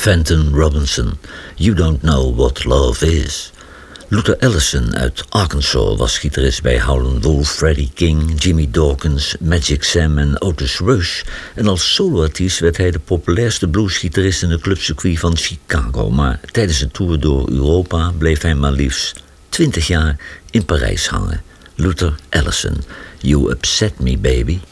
Fenton Robinson, You Don't Know What Love Is. Luther Allison uit Arkansas was gitarist bij Howlin' Wolf, Freddie King, Jimmy Dawkins, Magic Sam en Otis Rush. En als soloartiest werd hij de populairste bluesgitarist in het clubcircuit van Chicago. Maar tijdens een tour door Europa bleef hij maar liefst 20 jaar in Parijs hangen. Luther Allison, You Upset Me Baby.